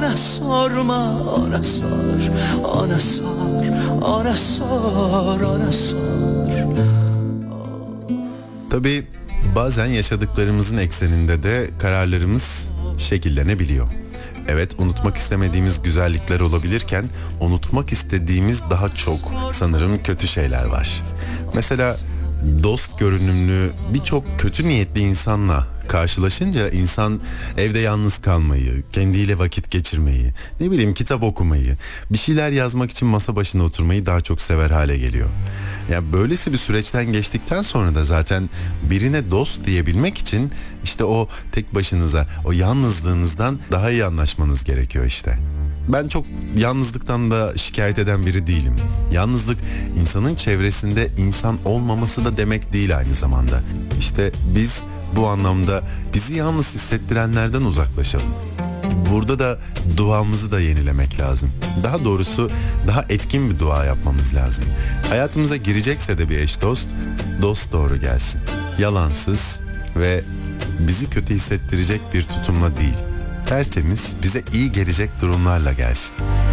Ona sorma, ona sor, ona sor, ona sor, ona sor. Tabii bazen yaşadıklarımızın ekseninde de kararlarımız şekillenebiliyor. Evet, unutmak istemediğimiz güzellikler olabilirken unutmak istediğimiz daha çok sanırım kötü şeyler var. Mesela dost görünümlü birçok kötü niyetli insanla karşılaşınca insan evde yalnız kalmayı, kendiyle vakit geçirmeyi, ne bileyim kitap okumayı, bir şeyler yazmak için masa başına oturmayı daha çok sever hale geliyor. Ya böylesi bir süreçten geçtikten sonra da zaten birine dost diyebilmek için işte o tek başınıza, o yalnızlığınızdan daha iyi anlaşmanız gerekiyor işte. Ben çok yalnızlıktan da şikayet eden biri değilim. Yalnızlık insanın çevresinde insan olmaması da demek değil aynı zamanda. İşte biz bu anlamda bizi yalnız hissettirenlerden uzaklaşalım. Burada da duamızı da yenilemek lazım. Daha doğrusu daha etkin bir dua yapmamız lazım. Hayatımıza girecekse de bir eş dost, dost doğru gelsin. Yalansız ve bizi kötü hissettirecek bir tutumla değil. Tertemiz, bize iyi gelecek durumlarla gelsin.